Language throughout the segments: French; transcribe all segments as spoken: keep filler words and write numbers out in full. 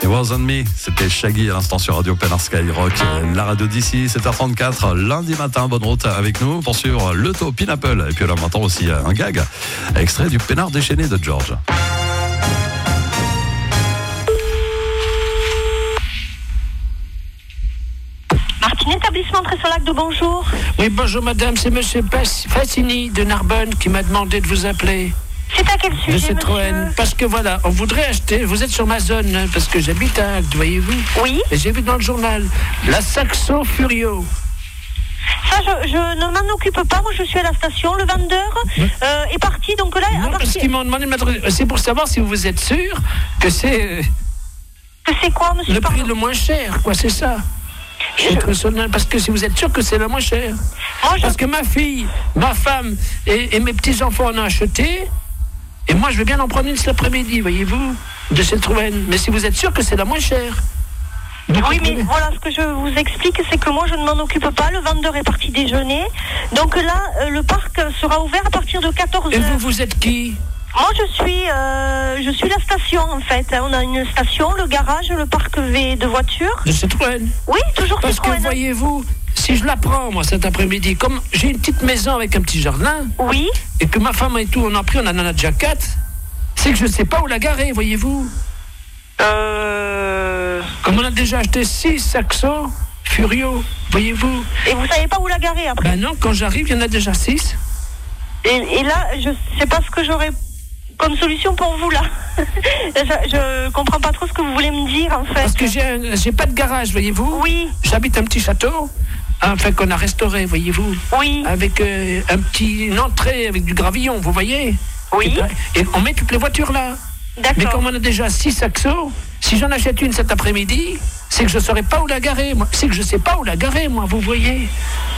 Was on Me, c'était Shaggy à l'instant sur Radio Pénard Skyrock, la radio d'ici, sept heures trente-quatre, lundi matin, bonne route avec nous pour suivre le top Pineapple. Et puis là maintenant aussi un gag, extrait du Pénard déchaîné de George. Martine, établissement Tressolac de bonjour. Oui, bonjour madame, c'est monsieur Fassini de Narbonne qui m'a demandé de vous appeler. C'est à quel sujet, de Citroën, monsieur? parce que voilà, on voudrait acheter, vous êtes sur ma zone, hein, parce que j'habite à Agde, voyez-vous. Oui. Et j'ai vu dans le journal, la Saxo Furio. Ça, je, je ne m'en occupe pas, moi je suis à la station, le vendeur euh, est parti, donc là... Non, parce partir... qu'ils m'ont demandé de mettre... C'est pour savoir si vous êtes sûr que c'est... Que c'est quoi, monsieur? Le pardon. prix le moins cher, quoi, c'est ça. Je... Parce que si vous êtes sûr que c'est le moins cher. Moi, je... Parce que ma fille, ma femme et, et mes petits-enfants en ont acheté... Et moi, je vais bien en prendre une cet après-midi, voyez-vous, de Citroën. Mais si vous êtes sûr que c'est la moins chère. Donc, oui, mais voilà, ce que je vous explique, c'est que moi, je ne m'en occupe pas. Le vendeur est parti déjeuner. Donc là, euh, le parc sera ouvert à partir de quatorze heures. Et vous, vous êtes qui? Moi, je suis, euh, je suis la station, en fait. On a une station, le garage, le parc V de voitures. De Citroën? Oui, toujours Parce Citroën. Parce que, voyez-vous, si je la prends, moi, cet après-midi, comme j'ai une petite maison avec un petit jardin, oui, et que ma femme et tout, on en a pris, on en a déjà quatre, c'est que je ne sais pas où la garer, voyez-vous. Euh... Comme on a déjà acheté six Saxo Furio, voyez-vous. Et vous savez pas où la garer après? Ben non, quand j'arrive, il y en a déjà six. Et, et là, je sais pas ce que j'aurais comme solution pour vous, là. je, je comprends pas trop ce que vous voulez me dire, en fait. Parce que j'ai, un, j'ai pas de garage, voyez-vous. Oui. J'habite un petit château, enfin qu'on a restauré, voyez-vous. Oui. Avec euh, un petit une entrée avec du gravillon, vous voyez. Oui. Et, et on met toutes les voitures là. D'accord. Mais comme on a déjà six Saxo, si j'en achète une cet après-midi, c'est que je saurais pas où la garer. Moi. C'est que je sais pas où la garer, moi, vous voyez.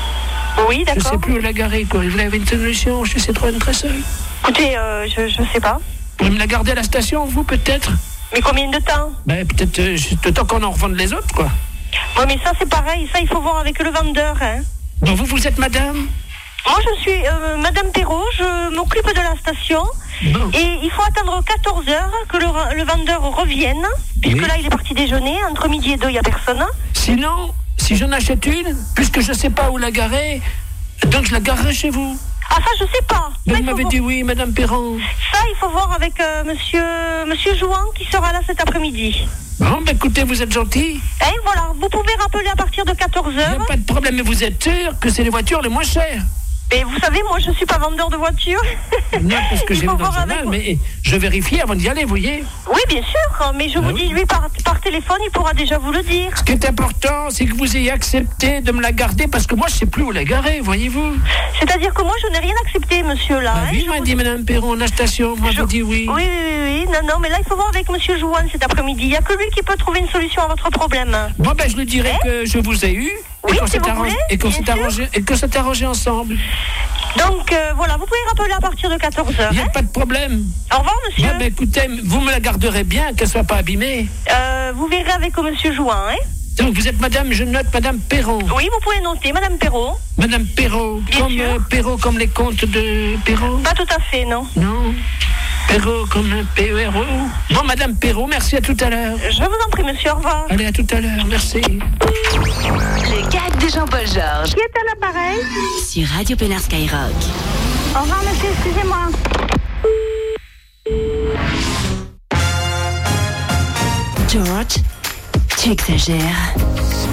Oui, d'accord. Je sais plus où la garer, quoi. Vous avez une solution chez Citroën très seul. Écoutez, euh, je, je sais pas. Vous pouvez me la garder à la station, vous, peut-être? Mais combien de temps? Ben, peut-être euh, le temps qu'on en revende les autres, quoi. Oui, mais ça, c'est pareil. Ça, il faut voir avec le vendeur, hein. Donc, vous, vous êtes madame? Moi, je suis euh, Madame Perrault, je m'occupe de la station. Bon. Et il faut attendre quatorze heures que le, le vendeur revienne, puisque oui. Là, il est parti déjeuner. Entre midi et deux, il n'y a personne. Sinon, si j'en achète une, puisque je ne sais pas où la garer, donc je la garerai chez vous. Ah, ça, je sais pas. Mais ça, vous m'avez voir... dit oui, Madame Perron. Ça, il faut voir avec euh, monsieur, monsieur Jouan, qui sera là cet après-midi. Bon, ben écoutez, vous êtes gentil. Et voilà, vous pouvez rappeler à partir de quatorze heures. Il n'y a pas de problème, mais vous êtes sûr que c'est les voitures les moins chères? Et vous savez, moi, je ne suis pas vendeur de voitures. Non, parce que j'ai vu dans le journal, mais je vérifie avant d'y aller, vous voyez. Oui, bien sûr, mais je ah vous oui. dis, lui, par, par téléphone, il pourra déjà vous le dire. Ce qui est important, c'est que vous ayez accepté de me la garder, parce que moi, je ne sais plus où la garer, voyez-vous. C'est-à-dire que moi, je n'ai rien accepté, monsieur, là. Bah, hein, oui, m'a vous... dit Madame Perron, la station, moi, je dis oui. Oui, oui, oui, oui, non, non, mais là, il faut voir avec monsieur Jouan cet après-midi. Il n'y a que lui qui peut trouver une solution à votre problème. Bon, ben, je lui dirai eh que je vous ai eu, oui, et qu'on si s'est arrangé, et qu'on s'est arrangé, et que s'est arrangé ensemble. Donc, euh, voilà, vous pouvez rappeler à partir de quatorze heures. Il n'y a hein pas de problème. Au revoir, monsieur. Ah, ben, écoutez, vous me la garderez bien, qu'elle ne soit pas abîmée. Euh, vous verrez avec monsieur Jouan, hein. Donc, vous êtes madame, je note madame Perron. Oui, vous pouvez noter, madame Perrault. Madame Perrault, comme euh, Perrault, comme les contes de Perrault. Pas tout à fait, non. Non. Perrault, comme un P E R O. Bon, madame Perrault, merci, à tout à l'heure. Je vous en prie, monsieur, au revoir. Allez, à tout à l'heure, merci. Le gag de Jean-Paul Georges. Qui est à l'appareil? Sur Radio Pénard Skyrock. Au revoir, monsieur, excusez-moi. George, tu exagères.